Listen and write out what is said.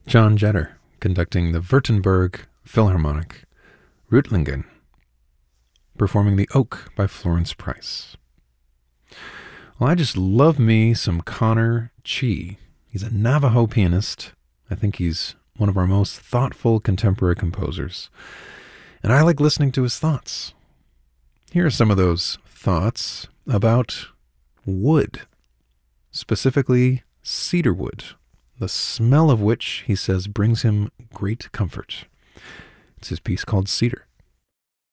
John Jetter conducting the Württemberg Philharmonic, Reutlingen, performing The Oak by Florence Price. Well, I just love me some Connor Chee. He's a Navajo pianist. I think he's one of our most thoughtful contemporary composers. And I like listening to his thoughts. Here are some of those thoughts about wood, specifically cedar wood, the smell of which, he says, brings him great comfort. It's his piece called Cedar.